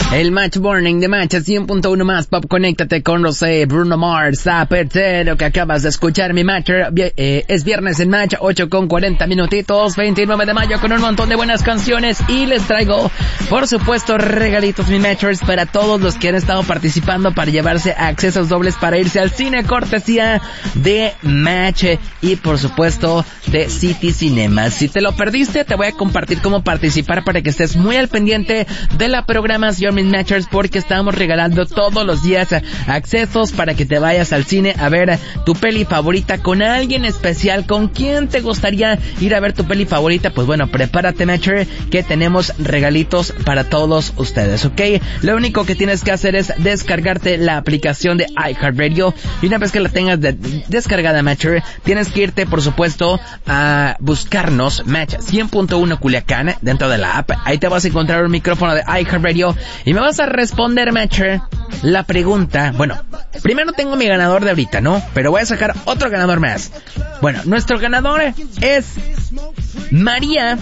El Match Morning de Match 100.1 más Pop. Conéctate con Rosé, Bruno Mars, Zapatero, que acabas de escuchar. Mi Match es viernes en Match, 8:40 minutitos, 29 de mayo, con un montón de buenas canciones. Y les traigo, por supuesto, regalitos, mi Matchers, para todos los que han estado participando para llevarse accesos dobles para irse al cine, cortesía de Match y, por supuesto, de City Cinemas. Si te lo perdiste, te voy a compartir cómo participar para que estés muy al pendiente de la programación, mis Matchers, porque estamos regalando todos los días accesos para que te vayas al cine a ver tu peli favorita con alguien especial. ¿Con quién te gustaría ir a ver tu peli favorita? Pues bueno, prepárate, Matcher, que tenemos regalitos para todos ustedes, ¿ok? Lo único que tienes que hacer es descargarte la aplicación de iHeartRadio, y una vez que la tengas descargada, Matcher, tienes que irte, por supuesto, a buscarnos Match 100.1 Culiacán dentro de la app. Ahí te vas a encontrar un micrófono de iHeartRadio y me vas a responder, Matcher, la pregunta. Bueno, primero tengo mi ganador de ahorita, ¿no? Pero voy a sacar otro ganador más. Bueno, nuestro ganador es María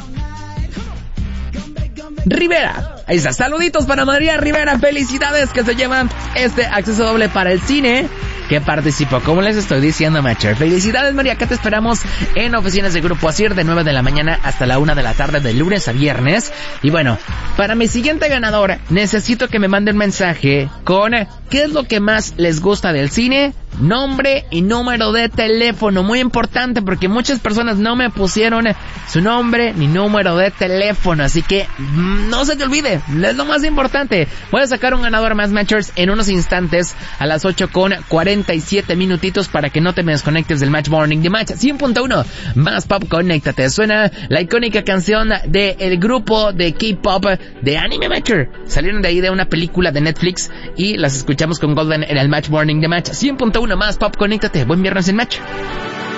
Rivera. Ahí está, saluditos para María Rivera, felicidades, que se llevan este acceso doble para el cine que participó. Como les estoy diciendo, Matcher, felicidades, María, que te esperamos en oficinas de Grupo Asir de 9 de la mañana hasta la 1 de la tarde, de lunes a viernes. Y bueno, para mi siguiente ganador necesito que me manden mensaje con qué es lo que más les gusta del cine, nombre y número de teléfono. Muy importante, porque muchas personas no me pusieron su nombre ni número de teléfono, así que no se te olvide, es lo más importante. Voy a sacar un ganador más, Matchers, en unos instantes a las 8:47 minutitos, para que no te me desconectes del Match Morning de Match 100.1 más Pop. Conéctate. Suena la icónica canción del grupo de K-pop de Anime, Matcher. Salieron de ahí de una película de Netflix y las escuchamos con Golden en el Match Morning de Match 100.1 más Pop. Conéctate. Buen viernes en Match.